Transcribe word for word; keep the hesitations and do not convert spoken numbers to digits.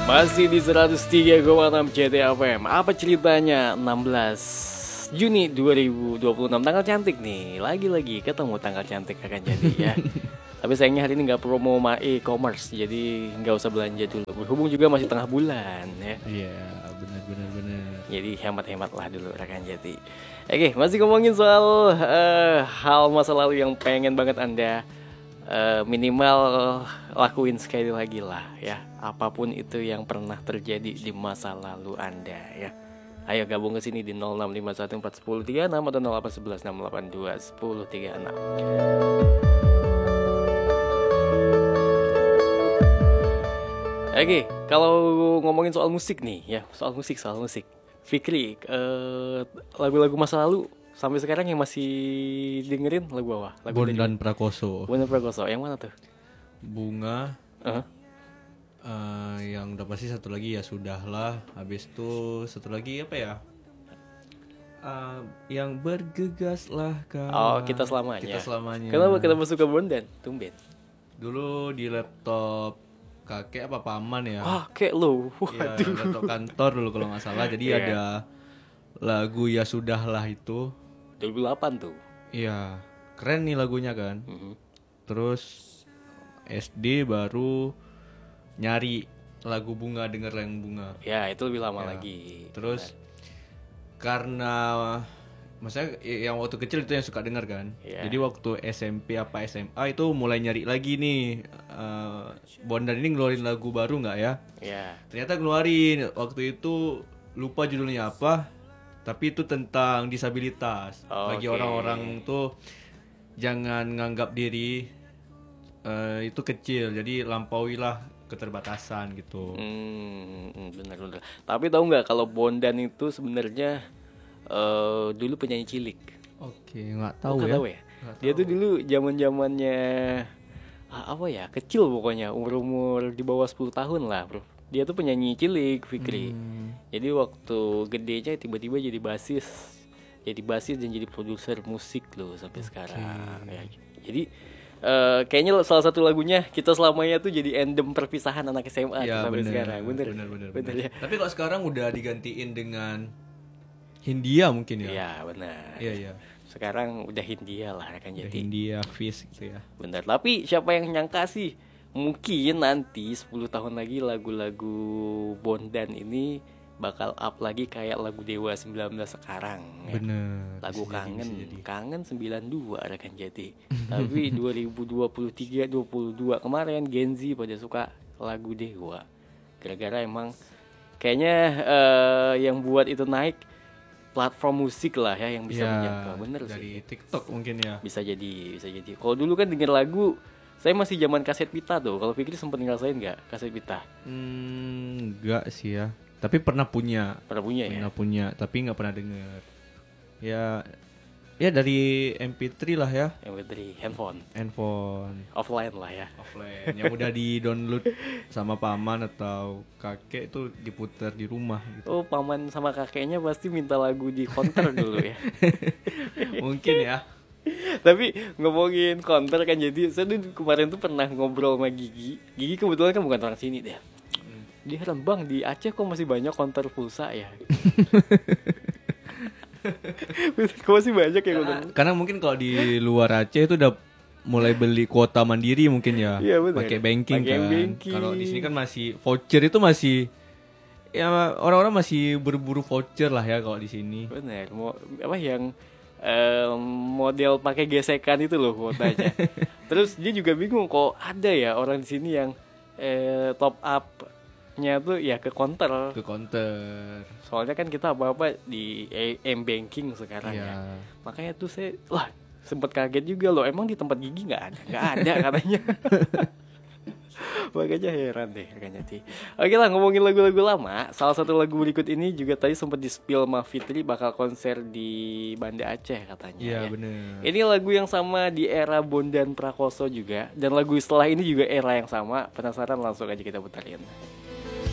Masih di seratus tiga koma enam C T F M. Apa ceritanya? enam belas Juni dua ribu dua puluh enam. Tanggal cantik nih. Lagi-lagi ketemu tanggal cantik akan jadi ya. Tapi sayangnya hari ini gak promo sama e-commerce, jadi gak usah belanja dulu. Berhubung juga masih tengah bulan ya. Iya, benar-benar benar. Jadi hemat-hemat lah dulu rekan Jati. Oke, masih ngomongin soal uh, hal masa lalu yang pengen banget Anda uh, minimal lakuin sekali lagi lah ya. Apapun itu yang pernah terjadi di masa lalu Anda ya. Ayo gabung ke sini di nol enam lima satu empat satu nol tiga enam atau nol delapan satu satu enam delapan dua satu nol tiga enam. Oke, kalau ngomongin soal musik nih ya, soal musik, soal musik. Fikri, uh, lagu-lagu masa lalu sampai sekarang yang masih dengerin lagu apa? Lagu Bondan Prakoso. Bondan Prakoso, yang mana tuh? Bunga. Uh-huh. Uh, yang udah pasti satu lagi ya sudahlah. Habis itu satu lagi apa ya? Uh, yang bergegaslah kau. Oh, kita selamanya. Kita selamanya. Kenapa kenapa suka Bondan? Tumben. Dulu di laptop kakek apa paman ya? Wah, kayak lo. Iya, laptop kantor dulu kalau nggak salah. Jadi yeah. ada lagu ya sudahlah itu. dua ribu delapan tuh. Iya, keren nih lagunya kan. Mm-hmm. Terus S D baru nyari lagu bunga, denger yang bunga. Ya, itu lebih lama Ya. lagi. Terus karena maksudnya yang waktu kecil itu yang suka denger kan. Ya. Jadi waktu S M P apa S M A itu mulai nyari lagi nih uh, Bondan ini ngeluarin lagu baru nggak ya? Ya. Ternyata ngeluarin. Waktu itu lupa judulnya apa, tapi itu tentang disabilitas. Oh, bagi okay. orang-orang tuh jangan nganggap diri uh, itu kecil, jadi lampauilah keterbatasan gitu. Hmm, benar-benar. Tapi tahu nggak kalau Bondan itu sebenarnya uh, dulu penyanyi cilik. Oke, nggak tahu Bukan ya. tahu ya. Nggak Dia tahu. tuh dulu zaman-zamannya ah, apa ya, kecil pokoknya, umur-umur di bawah sepuluh tahun lah, Bro. Dia tuh penyanyi cilik, Fikri. Hmm. Jadi waktu gedenya tiba-tiba jadi basis. Jadi basis dan jadi produser musik loh sampai okay. sekarang ya. Jadi uh, kayaknya salah satu lagunya Kita Selamanya tuh jadi endem perpisahan anak S M A Ya, sampai bener, sekarang. Bener. Bener, bener, bener, bener. ya. Tapi kok sekarang udah digantiin dengan Hindia mungkin ya? Iya, benar. Iya, iya. Sekarang udah Hindia lah kan Udah jadi. Hindia, Fish gitu ya. Benar. Tapi siapa yang nyangka sih mungkin nanti sepuluh tahun lagi lagu-lagu Bondan ini bakal up lagi kayak lagu Dewa sembilan belas sekarang ya. Bener. Lagu bisa kangen, jadi, bisa jadi. kangen sembilan puluh dua rekan jadi. Tapi dua ribu dua puluh tiga dua puluh dua kemarin Gen Z pada suka lagu Dewa. Gara-gara emang kayaknya uh, yang buat itu naik platform musik lah ya yang bisa ya, menjangkau. Bener dari sih. TikTok mungkin ya. Bisa jadi, bisa jadi. Kalau dulu kan denger lagu, saya masih zaman kaset pita tuh. Kalau Fikri sempat ngerasain nggak kaset pita? Hmm, enggak sih ya. Tapi pernah punya. Pernah punya Pernah ya? punya, tapi nggak pernah denger. Ya, ya dari M P tiga lah ya. M P tiga, handphone, Handphone offline lah ya. offline yang udah di-download sama paman atau kakek itu diputar di rumah gitu. Oh, paman sama kakeknya pasti minta lagu di counter dulu ya. Mungkin ya. Tapi ngomongin counter kan jadi saya tuh kemarin tuh pernah ngobrol sama Gigi. Gigi kebetulan kan bukan orang sini deh. Dia heran, Bang, di Aceh kok masih banyak counter pulsa ya? Kok masih banyak ya Karena, karena mungkin kalau di luar Aceh itu udah mulai beli kuota mandiri mungkin ya. Iya, benar. Pakai banking Pakai kan. banking. Kalau di sini kan masih voucher itu masih ya orang-orang masih berburu voucher lah ya kalau di sini. Bener, mau apa yang um, model pakai gesekan itu loh kuotanya. Terus dia juga bingung kok ada ya orang di sini yang eh, top up-nya tuh ya ke counter. Ke counter. Soalnya kan kita apa-apa di m-banking sekarang Iya. ya. Makanya tuh saya wah sempat kaget juga loh. Emang di tempat Gigi nggak ada, nggak ada katanya. Makanya heran deh kayaknya sih. Oke lah, ngomongin lagu-lagu lama. Salah satu lagu berikut ini juga tadi sempat di-spill sama Fitri bakal konser di Banda Aceh katanya. Iya, ya. bener. Ini lagu yang sama di era Bondan Prakoso juga. Dan lagu setelah ini juga era yang sama. Penasaran, langsung aja kita putarin.